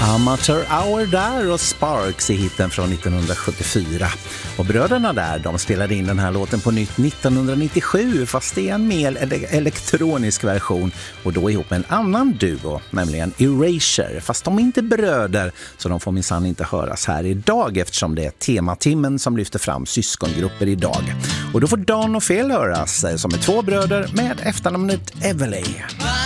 Amateur Hour där och Sparks i hitten från 1974. Och bröderna där, de spelade in den här låten på nytt 1997, fast det är en mer elektronisk version, och då ihop med en annan duo, nämligen Erasure. Fast de är inte bröder, så de får minsann inte höras här idag, eftersom det är tematimmen som lyfter fram syskongrupper idag. Och då får Dan och Phil höras, som är två bröder med efternamnet Everley.